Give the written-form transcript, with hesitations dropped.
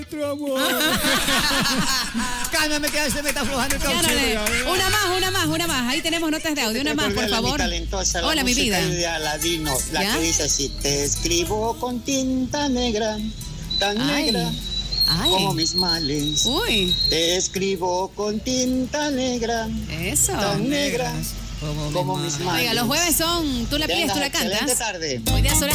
nuestro amor. Cálmame que se me está aflojando el cauchero. Una más. Ahí tenemos notas de audio. Una más, por favor. Hola, mi vida. De Aladino, la ¿Ya? que dice así: te escribo con tinta negra, tan negra como mis males. Uy. Te escribo con tinta negra, Eso. tan negra como mis males. Oiga, los jueves son, tú la pides, tú la cantas. Excelente tarde. Hoy día son